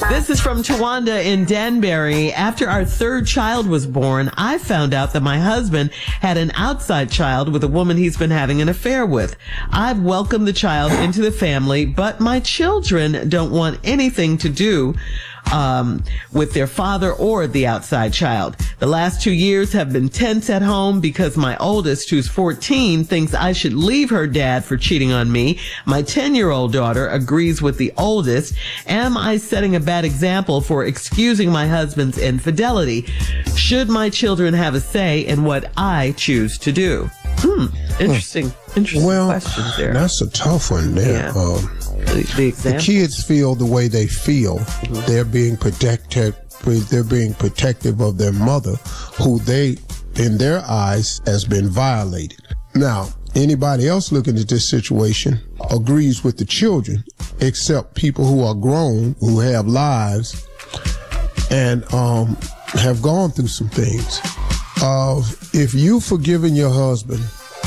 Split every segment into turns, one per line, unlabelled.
This is from Tawanda in Danbury. After our third child was born, I found out that my husband had an outside child with a woman he's been having an affair with. I've welcomed the child into the family, but my children don't want anything to do with their father or the outside child. The last 2 years have been tense at home because my oldest, who's 14, thinks I should leave her dad for cheating on me. My 10-year-old daughter agrees with the oldest. Am I setting a bad example for excusing my husband's infidelity? Should my children have a say in what I choose to do? Interesting questions there.
That's a tough one there.
Yeah.
The kids feel the way they feel. Mm-hmm. They're being protective of their mother, who they, in their eyes, has been violated. Now, anybody else looking at this situation agrees with the children, except people who are grown, who have lives, and have gone through some things. If you've forgiven your husband,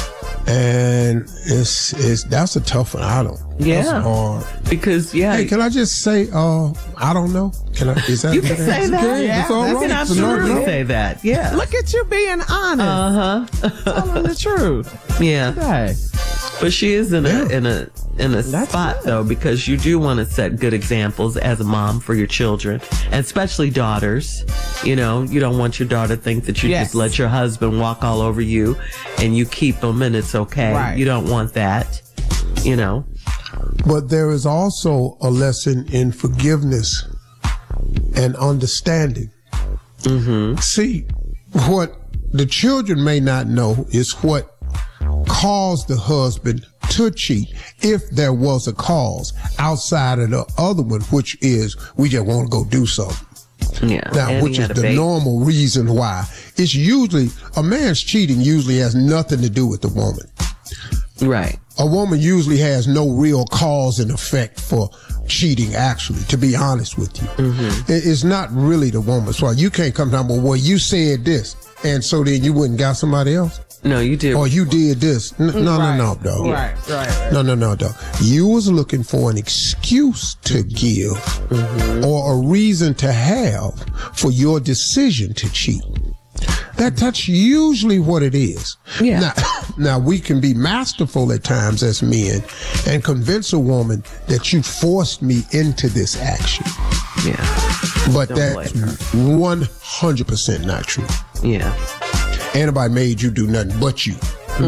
and that's a tough one. That's hard.
Because
Hey, can I just say I don't know? Is that
you can say that?
Yeah,
it's all
You
right.
can absolutely say that. Yeah.
Look at you being honest. Telling the truth.
Yeah.
Okay.
But she is in a spot though, because you do want to set good examples as a mom for your children, and especially daughters. You know, you don't want your daughter to think that you just let your husband walk all over you and you keep him and it's okay.
Right.
You don't want that, you know.
But there is also a lesson in forgiveness and understanding. Mm-hmm. See, what the children may not know is what caused the husband to cheat, if there was a cause outside of the other one, which is we just want to go do something.
Yeah.
Now, which is the normal reason why. It's usually, a man's cheating usually has nothing to do with the woman.
Right.
A woman usually has no real cause and effect for cheating, actually, to be honest with you. Mm-hmm. It's not really the woman's fault. You can't come down, well, you said this, and so then you wouldn't got somebody else?
No, you did.
Or you did this. No, dog.
Right.
No, dog. You was looking for an excuse to give or a reason to have for your decision to cheat. That's usually what it is.
Yeah.
Now, we can be masterful at times as men and convince a woman that you forced me into this action.
Yeah.
But that's 100% not true.
Yeah.
Anybody made you do nothing but you.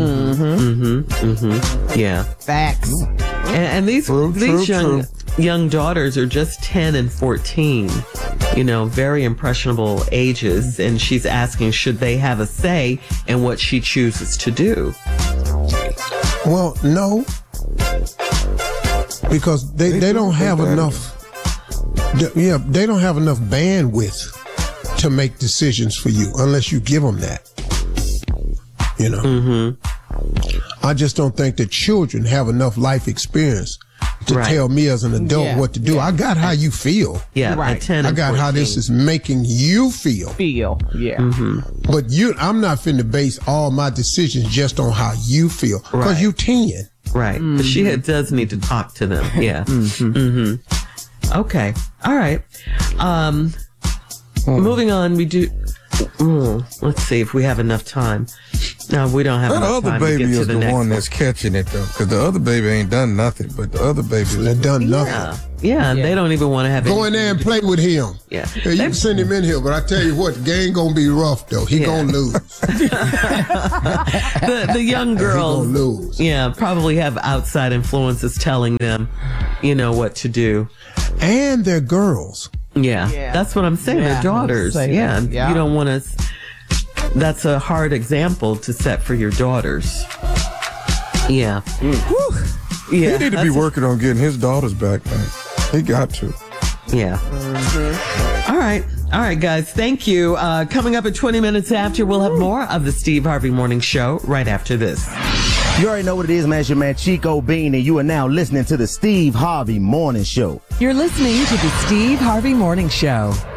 Yeah.
Facts.
And these young daughters are just 10 and 14, you know, very impressionable ages. And she's asking, should they have a say in what she chooses to do?
Well, no. Because they don't have enough. They don't have enough bandwidth to make decisions for you unless you give them that. You know, I just don't think that children have enough life experience to tell me as an adult what to do. I got how you feel.
Yeah,
right.
At 10
I
and
got
14.
how this is making you feel. But I'm not finna base all my decisions just on how you feel, because you 10.
Right. But she does need to talk to them. Yeah. Okay. All right. Moving on, we do. Let's see if we have enough time. No, we don't have enough time to get to the next one.
The other baby is the one that's catching it, though, because the other baby ain't done nothing, but the other baby
has done nothing.
Yeah, and they don't even want to have
go in there and play with him.
Yeah.
Hey, you can send him in here, but I tell you what, the game gonna be rough, though. He gonna lose.
The young girls,
he gonna lose.
Yeah, probably have outside influences telling them, you know, what to do.
And they're girls.
Yeah, that's what I'm saying. They're daughters. Yeah, you don't want to. That's a hard example to set for your daughters. Yeah.
Yeah. He need to be working on getting his daughters back, man. He got to.
Yeah. All right, guys. Thank you. Coming up at 20 minutes after, we'll have more of the Steve Harvey Morning Show right after this.
You already know what it is, man. It's your man Chico Bean, and you are now listening to the Steve Harvey Morning Show.
You're listening to the Steve Harvey Morning Show.